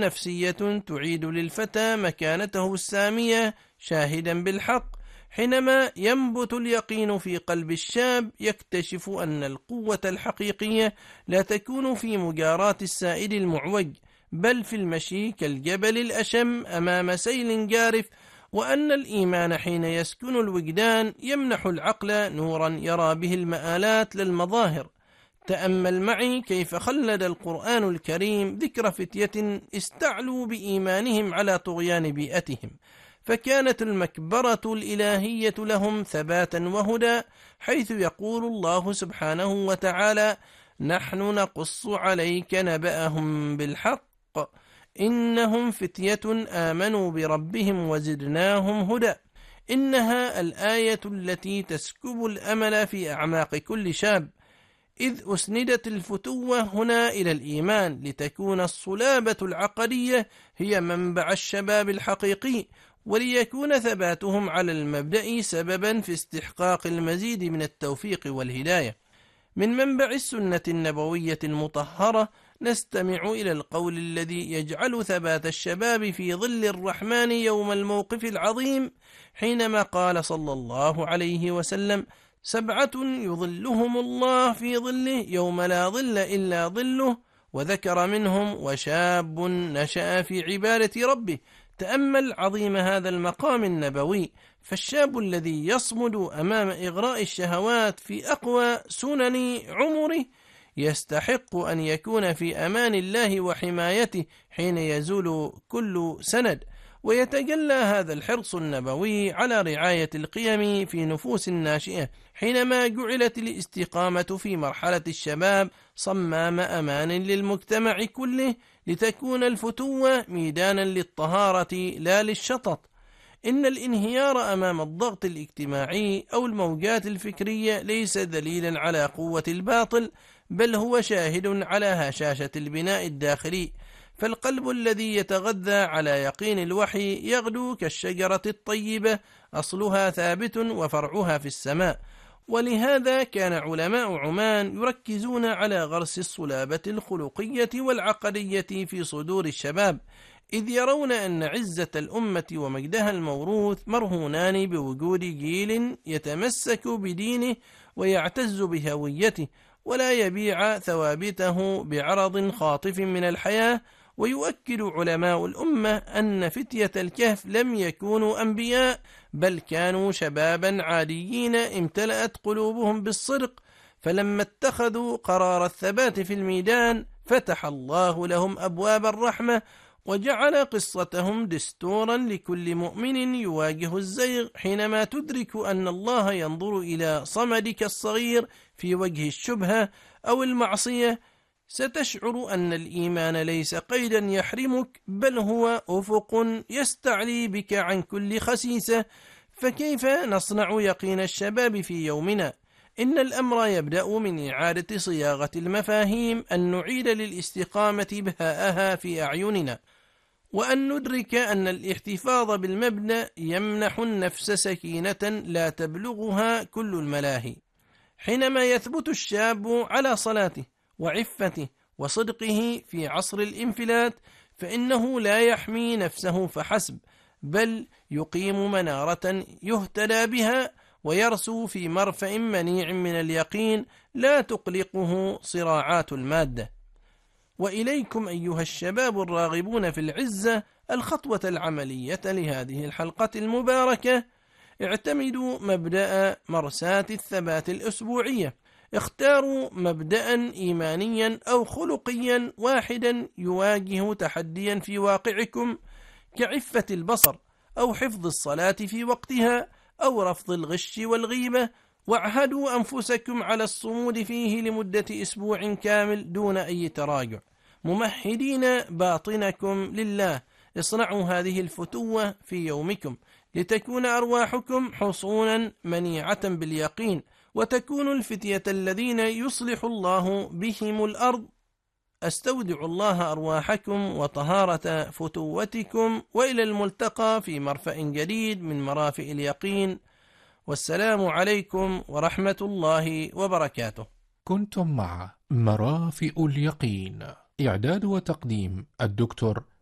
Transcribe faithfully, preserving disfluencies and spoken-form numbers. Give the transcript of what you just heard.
نفسية تعيد للفتى مكانته السامية شاهدا بالحق. حينما ينبت اليقين في قلب الشاب يكتشف أن القوة الحقيقية لا تكون في مجاراة السائل المعوج، بل في المشي كالجبل الأشم أمام سيل جارف، وأن الإيمان حين يسكن الوجدان يمنح العقل نورا يرى به المآلات للمظاهر. تأمل معي كيف خلد القرآن الكريم ذكر فتية استعلوا بإيمانهم على طغيان بيئتهم، فكانت المكبرة الإلهية لهم ثباتا وهدى، حيث يقول الله سبحانه وتعالى: نحن نقص عليك نبأهم بالحق إنهم فتية آمنوا بربهم وزدناهم هدى. إنها الآية التي تسكب الأمل في أعماق كل شاب، إذ أسندت الفتوة هنا إلى الإيمان لتكون الصلابة العقدية هي منبع الشباب الحقيقي، وليكون ثباتهم على المبدأ سببا في استحقاق المزيد من التوفيق والهداية. من منبع السنة النبوية المطهرة نستمع إلى القول الذي يجعل ثبات الشباب في ظل الرحمن يوم الموقف العظيم، حينما قال صلى الله عليه وسلم: سبعة يظلهم الله في ظله يوم لا ظل إلا ظله، وذكر منهم وشاب نشأ في عبادة ربه. تأمل عظيم هذا المقام النبوي، فالشاب الذي يصمد أمام إغراء الشهوات في أقوى سنن عمره يستحق أن يكون في أمان الله وحمايته حين يزول كل سند. ويتجلى هذا الحرص النبوي على رعاية القيم في نفوس الناشئة، حينما جعلت الاستقامة في مرحلة الشباب صمام أمان للمجتمع كله، لتكون الفتوة ميدانا للطهارة لا للشطط. إن الانهيار أمام الضغط الاجتماعي أو الموجات الفكرية ليس دليلا على قوة الباطل، بل هو شاهد على هشاشة البناء الداخلي. فالقلب الذي يتغذى على يقين الوحي يغدو كالشجرة الطيبة، أصلها ثابت وفرعها في السماء. ولهذا كان علماء عمان يركزون على غرس الصلابة الخلقية والعقدية في صدور الشباب، إذ يرون أن عزة الأمة ومجدها الموروث مرهونان بوجود جيل يتمسك بدينه ويعتز بهويته، ولا يبيع ثوابته بعرض خاطف من الحياة. ويؤكد علماء الأمة أن فتية الكهف لم يكونوا أنبياء، بل كانوا شبابا عاديين امتلأت قلوبهم بالصدق، فلما اتخذوا قرار الثبات في الميدان فتح الله لهم أبواب الرحمة، وجعل قصتهم دستورا لكل مؤمن يواجه الزيغ. حينما تدرك أن الله ينظر إلى صمدك الصغير في وجه الشبهة أو المعصية، ستشعر أن الإيمان ليس قيدا يحرمك، بل هو أفق يستعلي بك عن كل خسيسة. فكيف نصنع يقين الشباب في يومنا؟ إن الأمر يبدأ من إعادة صياغة المفاهيم، أن نعيد للاستقامة بهاءها في أعيننا، وأن ندرك أن الاحتفاظ بالمبدأ يمنح النفس سكينة لا تبلغها كل الملاهي. حينما يثبت الشاب على صلاته وعفته وصدقه في عصر الانفلات، فإنه لا يحمي نفسه فحسب، بل يقيم منارة يهتدى بها، ويرسو في مرفأ منيع من اليقين لا تقلقه صراعات المادة. وإليكم أيها الشباب الراغبون في العزة الخطوة العملية لهذه الحلقة المباركة: اعتمدوا مبدأ مرساة الثبات الأسبوعية. اختاروا مبدأ إيمانيا أو خلقيا واحدا يواجه تحديا في واقعكم، كعفة البصر أو حفظ الصلاة في وقتها أو رفض الغش والغيبة، واعهدوا أنفسكم على الصمود فيه لمدة أسبوع كامل دون أي تراجع، ممهدين باطنكم لله. اصنعوا هذه الفتوة في يومكم لتكون أرواحكم حصونا منيعة باليقين، وتكونوا الفتية الذين يصلح الله بهم الأرض. أستودع الله أرواحكم وطهارة فتوتكم، وإلى الملتقى في مرفأ جديد من مرافئ اليقين، والسلام عليكم ورحمة الله وبركاته. كنتم مع مرافئ اليقين، إعداد وتقديم الدكتور